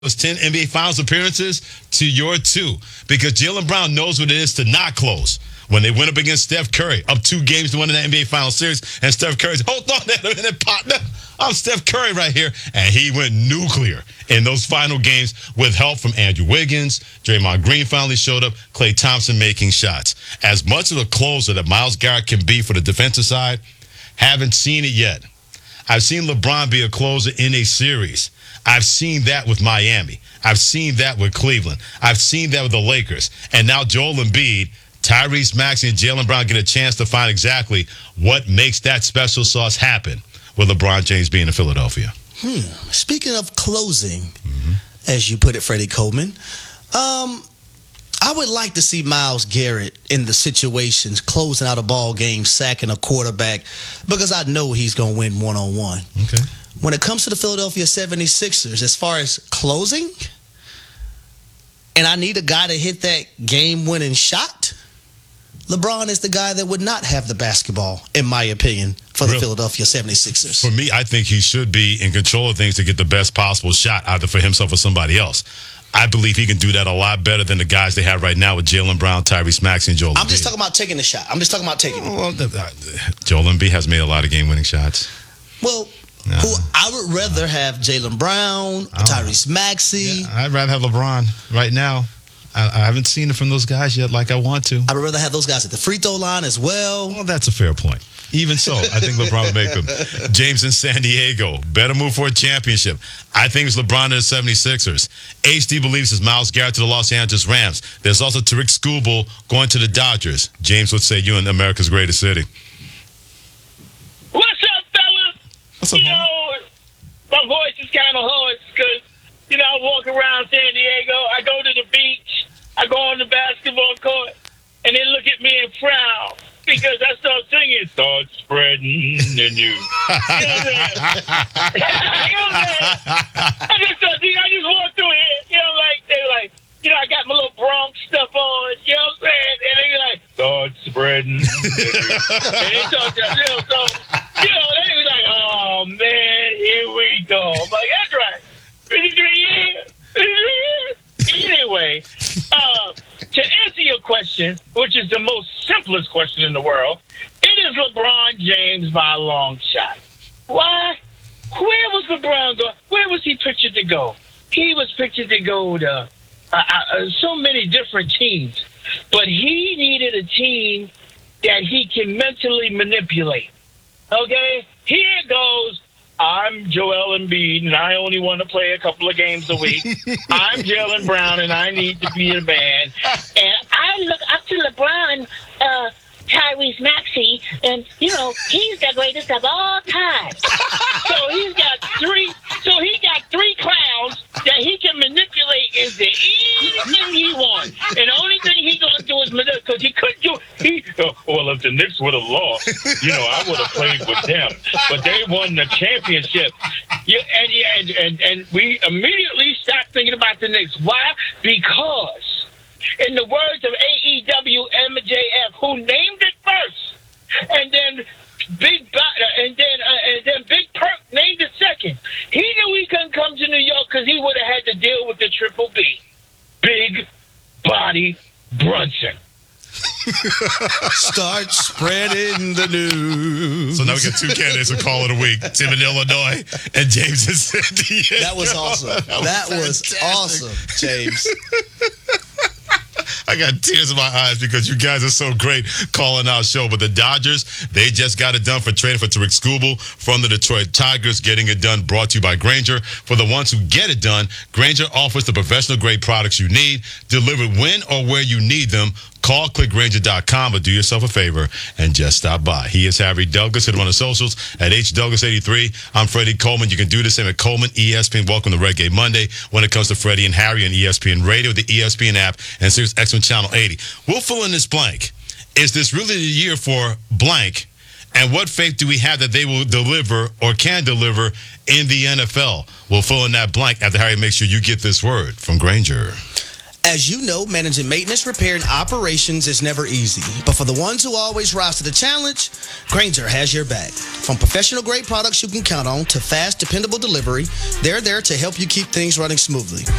Those 10 NBA Finals appearances to your 2, because Jaylen Brown knows what it is to not close. When they went up against Steph Curry, up 2 games to win the NBA Finals series, and Steph Curry said, hold on a minute, partner. I'm Steph Curry right here. And he went nuclear in those final games with help from Andrew Wiggins. Draymond Green finally showed up. Klay Thompson making shots. As much of a closer that Myles Garrett can be for the defensive side, haven't seen it yet. I've seen LeBron be a closer in a series. I've seen that with Miami. I've seen that with Cleveland. I've seen that with the Lakers. And now Joel Embiid, Tyrese Maxey, and Jaylen Brown get a chance to find exactly what makes that special sauce happen with LeBron James being in Philadelphia. Speaking of closing, as you put it, Freddie Coleman, I would like to see Myles Garrett in the situations closing out a ball game, sacking a quarterback, because I know he's going to win one-on-one. Okay. When it comes to the Philadelphia 76ers, as far as closing, and I need a guy to hit that game-winning shot, LeBron is the guy that would not have the basketball, in my opinion, for the Philadelphia 76ers. For me, I think he should be in control of things to get the best possible shot, either for himself or somebody else. I believe he can do that a lot better than the guys they have right now with Jaylen Brown, Tyrese Maxey, and Joel Embiid. I'm just talking about taking the shot. I'm just talking about taking it. Well, Joel Embiid has made a lot of game-winning shots. Well, I would rather have Jaylen Brown, Tyrese Maxey. Yeah, I'd rather have LeBron right now. I haven't seen it from those guys yet like I want to. I would rather have those guys at the free throw line as well. Well, that's a fair point. Even so, I think LeBron would make them. James in San Diego, better move for a championship. I think it's LeBron to the 76ers. HD believes it's Myles Garrett to the Los Angeles Rams. There's also Tariq Skubal going to the Dodgers. James would say you in America's greatest city. What's up, fellas? What's up, you know, my voice is kind of hoarse because, I walk around San Diego. I go to the beach. I go on the basketball court, and they look at me and frown because I start singing, start spreading the news. You know what I'm saying? I just walk through here, I got my little Bronx stuff on, you know what I'm saying? And they like, start spreading the news. And they start they be like, oh, man, here we go. I'm like, that's right. 53 years. Anyway, to answer your question, which is the most simplest question in the world, it is LeBron James by a long shot. Why? Where was LeBron going? Where was he pictured to go? He was pictured to go to so many different teams, but he needed a team that he can mentally manipulate. Okay? Here goes. I'm Joel Embiid, and I only want to play a couple of games a week. I'm Jaylen Brown, and I need to be in a band. And I look up to LeBron, Tyrese Maxey, and, he's the greatest of all time. So he got three clowns that he can manipulate into anything he wants. And the only thing he's going to do is manipulate, because he couldn't do well, if the Knicks would have lost, I would have played with them. But they won the championship. And we immediately stopped thinking about the Knicks. Why? Because, in the words of AEW MJF, who named it first, and then Big Perk named it second. He knew he couldn't come to New York because he would have had to deal with the Triple B. Big Body Brunson. Start spreading the news. So now we got 2 candidates for Call of the Week. Tim in Illinois and James in San Diego. That was awesome. That was awesome, James. I got tears in my eyes because you guys are so great calling our show. But the Dodgers, they just got it done for trading for Tariq Skubal from the Detroit Tigers. Getting it done brought to you by Grainger. For the ones who get it done, Grainger offers the professional-grade products you need, delivered when or where you need them. Call clickgrainger.com, but do yourself a favor and just stop by. He is Harry Douglas. Hit him on the socials at HDouglas83. I'm Freddie Coleman. You can do the same at Coleman ESPN. Welcome to Reggae Monday. When it comes to Freddie and Harry on ESPN Radio, the ESPN app, and Sirius XM Channel 80. We'll fill in this blank. Is this really the year for blank? And what faith do we have that they will deliver or can deliver in the NFL? We'll fill in that blank after Harry makes sure you get this word from Grainger. As you know, managing maintenance, repair, and operations is never easy. But for the ones who always rise to the challenge, Grainger has your back. From professional-grade products you can count on to fast, dependable delivery, they're there to help you keep things running smoothly.